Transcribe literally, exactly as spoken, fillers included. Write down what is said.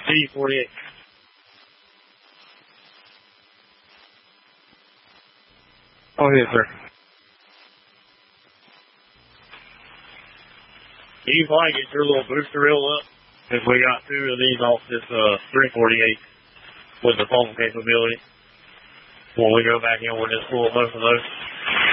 C forty-eight. Oh, yes, sir. You probably get your little booster reel up, because we got two of these off this uh, three forty-eight with the foam capability. When we go back in, we'll just pull both of those.